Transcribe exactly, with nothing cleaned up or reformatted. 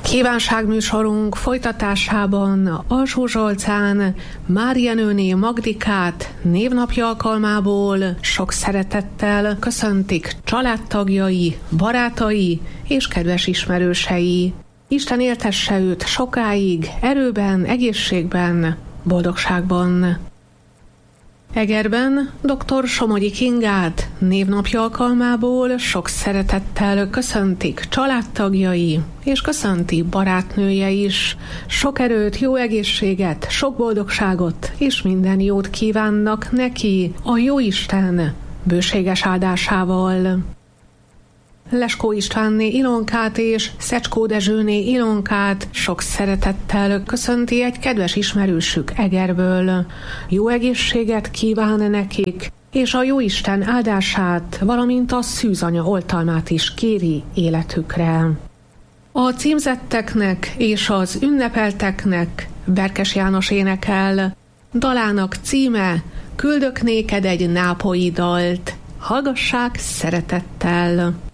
Kívánságműsorunk folytatásában Alsó Zsolcán Mária Nőné Magdikát névnapja alkalmából sok szeretettel köszöntik családtagjai, barátai és kedves ismerősei. Isten éltesse őt sokáig, erőben, egészségben, boldogságban. Egerben dr. Somogyi Kingát névnapja alkalmából sok szeretettel köszöntik családtagjai, és köszönti barátnője is. Sok erőt, jó egészséget, sok boldogságot, és minden jót kívánnak neki a Jóisten bőséges áldásával. Leskó Istvánné Ilonkát és Szecskó Dezsőné Ilonkát sok szeretettel köszönti egy kedves ismerősük Egerből. Jó egészséget kíván nekik, és a Jóisten áldását, valamint a szűzanya oltalmát is kéri életükre. A címzetteknek és az ünnepelteknek Berkes János énekel. Dalának címe Küldök néked egy nápolyi dalt. Hallgassák szeretettel!